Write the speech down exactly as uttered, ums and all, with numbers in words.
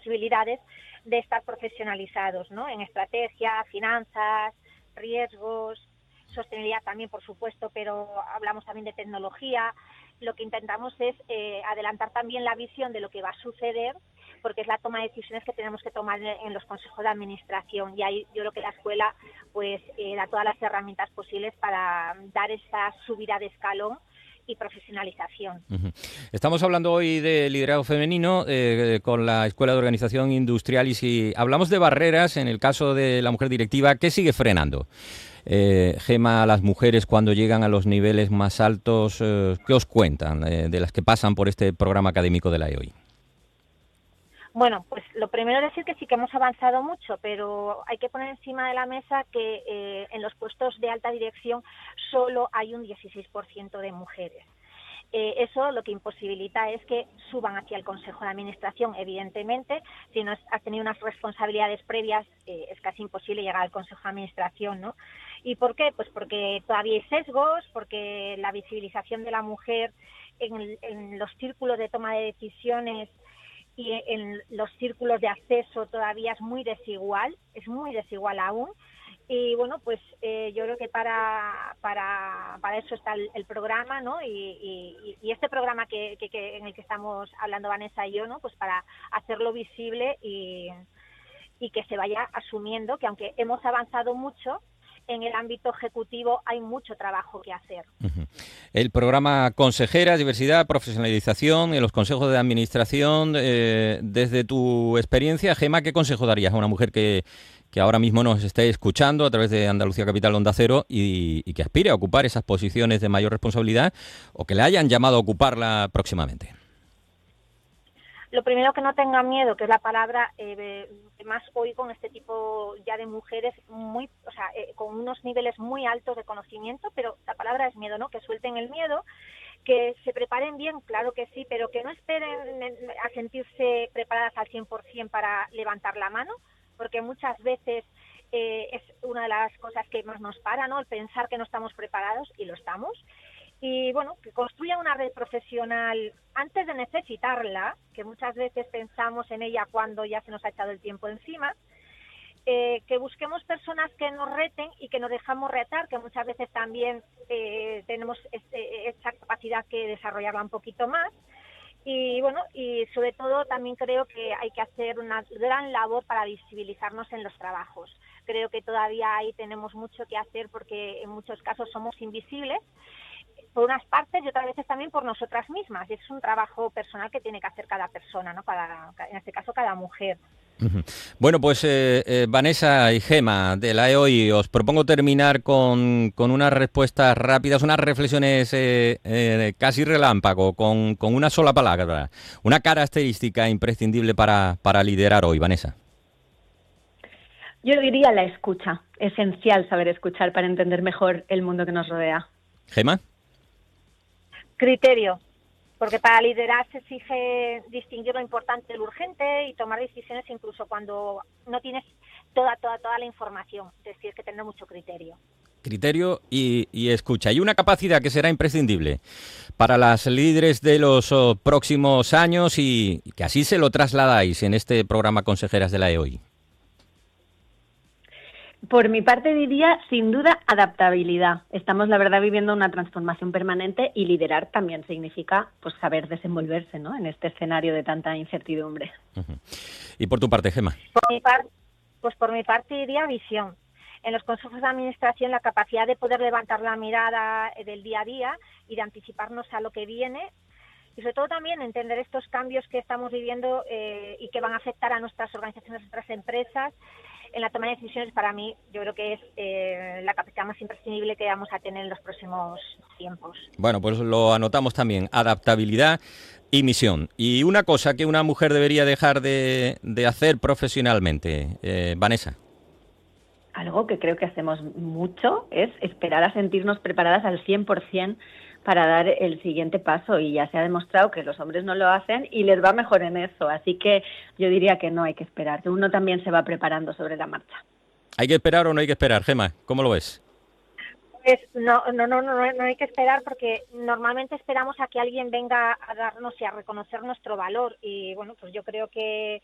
posibilidades de estar profesionalizados, ¿no? En estrategia, finanzas, riesgos, sostenibilidad también, por supuesto, pero hablamos también de tecnología. Lo que intentamos es eh, adelantar también la visión de lo que va a suceder, porque es la toma de decisiones que tenemos que tomar en los consejos de administración, y ahí yo creo que la escuela pues eh, da todas las herramientas posibles para dar esa subida de escalón y profesionalización. Uh-huh. Estamos hablando hoy de liderazgo femenino eh, con la Escuela de Organización Industrial, y si hablamos de barreras, en el caso de la mujer directiva, ¿qué sigue frenando? Eh, Gema, a las mujeres cuando llegan a los niveles más altos, eh, ¿qué os cuentan eh, de las que pasan por este programa académico de la E O I? Bueno, pues lo primero es decir que sí que hemos avanzado mucho, pero hay que poner encima de la mesa que eh, en los puestos de alta dirección solo hay un dieciséis por ciento de mujeres. Eh, eso lo que imposibilita es que suban hacia el Consejo de Administración, evidentemente. Si no has tenido unas responsabilidades previas, eh, es casi imposible llegar al Consejo de Administración, ¿no? ¿Y por qué? Pues porque todavía hay sesgos, porque la visibilización de la mujer en, el, en los círculos de toma de decisiones y en los círculos de acceso todavía es muy desigual, es muy desigual aún. Y bueno, pues eh, yo creo que para para para eso está el, el programa, ¿no? Y, y, y este programa que, que, que en el que estamos hablando Vanessa y yo, ¿no? Pues para hacerlo visible y, y que se vaya asumiendo que aunque hemos avanzado mucho, en el ámbito ejecutivo hay mucho trabajo que hacer. Uh-huh. El programa Consejeras, Diversidad, Profesionalización en los consejos de administración, eh, desde tu experiencia, Gema, ¿qué consejo darías a una mujer que, que ahora mismo nos esté escuchando a través de Andalucía Capital Onda Cero y, y que aspire a ocupar esas posiciones de mayor responsabilidad o que le hayan llamado a ocuparla próximamente? Lo primero, que no tenga miedo, que es la palabra eh, que más oigo en este tipo ya de mujeres, muy, o sea, eh, con unos niveles muy altos de conocimiento, pero la palabra es miedo, ¿no? Que suelten el miedo, que se preparen bien, claro que sí, pero que no esperen a sentirse preparadas al cien por ciento para levantar la mano, porque muchas veces eh, es una de las cosas que más nos para, ¿no? El pensar que no estamos preparados, y lo estamos. Y bueno, que construyan una red profesional antes de necesitarla, que muchas veces pensamos en ella cuando ya se nos ha echado el tiempo encima, eh, que busquemos personas que nos reten y que nos dejamos retar, que muchas veces también eh, tenemos este, esta capacidad que desarrollarla un poquito más. Y bueno, y sobre todo también creo que hay que hacer una gran labor para visibilizarnos en los trabajos. Creo que todavía ahí tenemos mucho que hacer porque en muchos casos somos invisibles, por unas partes y otras veces también por nosotras mismas. Y es un trabajo personal que tiene que hacer cada persona, ¿no? Cada, en este caso, cada mujer. Uh-huh. Bueno, pues eh, eh, Vanessa y Gema de la E O I, os propongo terminar con, con unas respuestas rápidas, unas reflexiones eh, eh, casi relámpago, con, con una sola palabra, una característica imprescindible para, para liderar hoy, Vanessa. Yo diría la escucha, esencial saber escuchar para entender mejor el mundo que nos rodea. ¿Gema? Criterio, porque para liderar se exige distinguir lo importante de lo urgente y tomar decisiones incluso cuando no tienes toda, toda, toda la información. Es decir, que tener mucho criterio. Criterio y, y escucha. Y una capacidad que será imprescindible para las líderes de los oh, próximos años y, y que así se lo trasladáis en este programa Consejeras de la E O I. Por mi parte diría, sin duda, adaptabilidad. Estamos, la verdad, viviendo una transformación permanente y liderar también significa pues saber desenvolverse, ¿no? En este escenario de tanta incertidumbre. Uh-huh. Y por tu parte, Gema. Por mi par- pues por mi parte diría visión. En los consejos de administración la capacidad de poder levantar la mirada del día a día y de anticiparnos a lo que viene. Y sobre todo también entender estos cambios que estamos viviendo eh, y que van a afectar a nuestras organizaciones, a nuestras empresas. En la toma de decisiones, para mí, yo creo que es eh, la capacidad más imprescindible que vamos a tener en los próximos tiempos. Bueno, pues lo anotamos también, adaptabilidad y misión. Y una cosa que una mujer debería dejar de, de hacer profesionalmente, eh, Vanessa. Algo que creo que hacemos mucho es esperar a sentirnos preparadas al cien por ciento para dar el siguiente paso, y ya se ha demostrado que los hombres no lo hacen y les va mejor en eso, así que yo diría que no hay que esperar, que uno también se va preparando sobre la marcha. ¿Hay que esperar o no hay que esperar, Gema? ¿Cómo lo ves? Pues no, no, no, no, no hay que esperar, porque normalmente esperamos a que alguien venga a darnos y a reconocer nuestro valor, y bueno, pues yo creo que